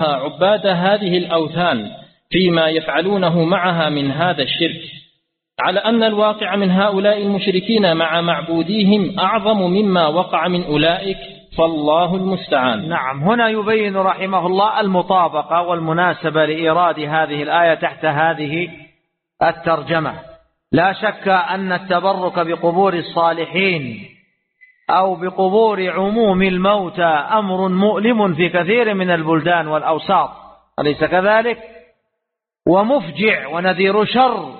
عباد هذه الأوثان فيما يفعلونه معها من هذا الشرك، على أن الواقع من هؤلاء المشركين مع معبوديهم أعظم مما وقع من أولئك، فالله المستعان. نعم، هنا يبين رحمه الله المطابقة والمناسبة لإيراد هذه الآية تحت هذه الترجمة. لا شك أن التبرك بقبور الصالحين أو بقبور عموم الموتى أمر مؤلم في كثير من البلدان والأوساط، أليس كذلك؟ ومفجع ونذير شر.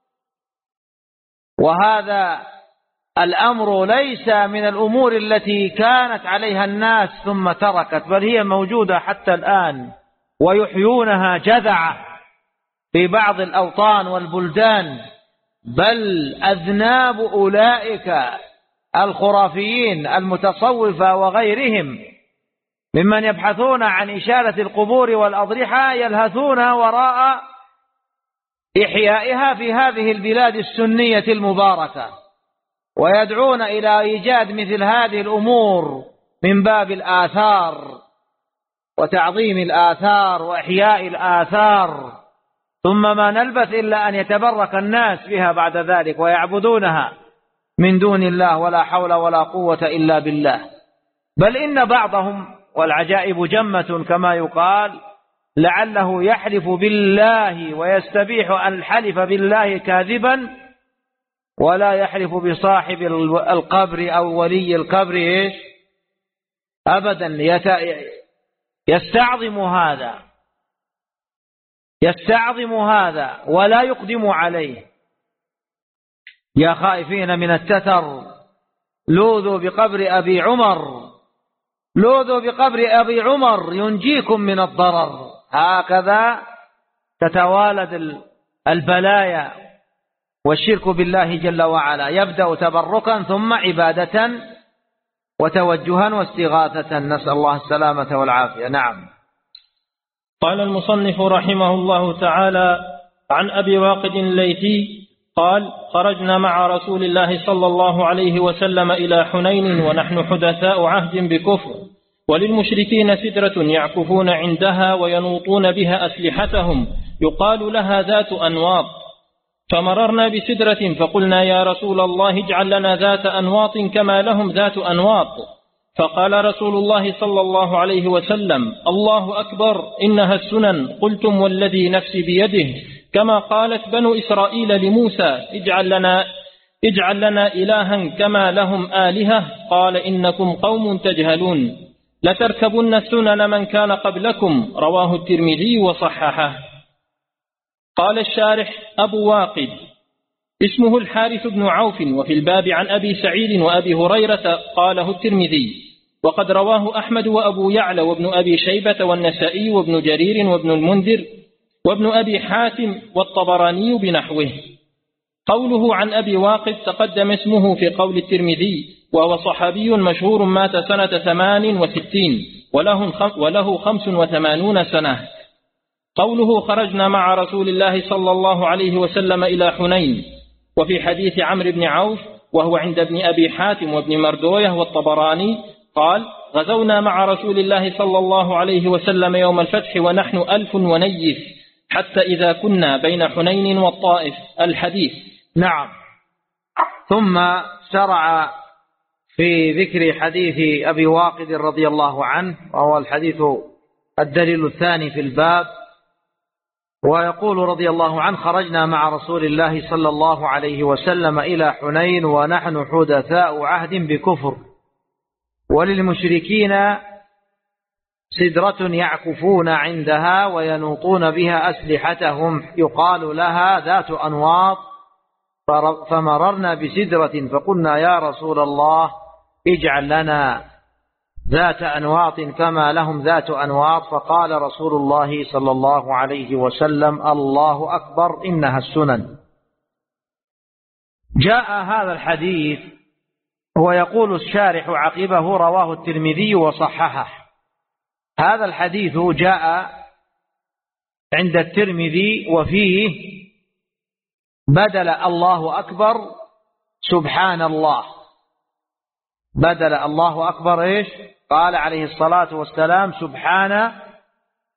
وهذا الأمر ليس من الأمور التي كانت عليها الناس ثم تركت، بل هي موجودة حتى الآن، ويحيونها جذعة في بعض الأوطان والبلدان. بل أذناب أولئك الخرافيين المتصوفة وغيرهم ممن يبحثون عن إشارة القبور والأضرحة يلهثون وراء إحيائها في هذه البلاد السنية المباركة، ويدعون إلى إيجاد مثل هذه الأمور من باب الآثار وتعظيم الآثار وإحياء الآثار، ثم ما نلبث إلا أن يتبرك الناس بها بعد ذلك ويعبدونها من دون الله، ولا حول ولا قوة إلا بالله. بل إن بعضهم، والعجائب جمة كما يقال، لعله يحلف بالله ويستبيح أن الحلف بالله كاذبا، ولا يحلف بصاحب القبر أو ولي القبر أبدا. يستعظم هذا ولا يقدم عليه. يا خائفين من التتر لوذوا بقبر أبي عمر، لوذوا بقبر أبي عمر ينجيكم من الضرر. هكذا تتوالد البلايا والشرك بالله جل وعلا، يبدأ تبركا ثم عبادة وتوجها واستغاثة، نسأل الله السلامة والعافية. نعم. قال المصنف رحمه الله تعالى: عن أبي واقد الليثي قال: خرجنا مع رسول الله صلى الله عليه وسلم إلى حنين ونحن حدثاء عهد بكفر، وللمشركين سدرة يعكفون عندها وينوطون بها أسلحتهم يقال لها ذات أنواط، فمررنا بسدرة فقلنا: يا رسول الله اجعل لنا ذات أنواط كما لهم ذات أنواط. فقال رسول الله صلى الله عليه وسلم: الله أكبر، إنها السنن. قلتم والذي نفسي بيده، كما قالت بنو إسرائيل لموسى: اجعل لنا إلها كما لهم آلهة. قال: إنكم قوم تجهلون، لتركبن السنن من كان قبلكم. رواه الترمذي وصححه. قال الشارح: أبو واقد اسمه الحارث بن عوف، وفي الباب عن أبي سعيد وأبي هريرة قاله الترمذي، وقد رواه أحمد وأبو يعلى وابن أبي شيبة والنسائي وابن جرير وابن المنذر وابن أبي حاتم والطبراني بنحوه. قوله عن أبي واقد تقدم اسمه في قول الترمذي، وهو صحابي مشهور مات سنة 68 وله 85 سنة. قوله خرجنا مع رسول الله صلى الله عليه وسلم إلى حنين، وفي حديث عمرو بن عوف وهو عند ابن أبي حاتم وابن مردويه والطبراني قال: غزونا مع رسول الله صلى الله عليه وسلم يوم الفتح ونحن 1000 ونيف، حتى إذا كنا بين حنين والطائف. الحديث. نعم. ثم شرع في ذكر حديث أبي واقد رضي الله عنه، وهو الحديث الدليل الثاني في الباب، ويقول رضي الله عنه: خرجنا مع رسول الله صلى الله عليه وسلم إلى حنين ونحن حدثاء عهد بكفر، وللمشركين سدرة يعكفون عندها وينوطون بها أسلحتهم يقال لها ذات أنواط. فمررنا بسدرة فقلنا: يا رسول الله اجعل لنا ذات أنواط كما لهم ذات أنواط. فقال رسول الله صلى الله عليه وسلم: الله أكبر، إنها السنن. جاء هذا الحديث ويقول الشارح عقبه: رواه الترمذي وصححه. هذا الحديث جاء عند الترمذي وفيه بدل الله أكبر سبحان الله، بدل الله أكبر إيش؟ قال عليه الصلاة والسلام: سبحان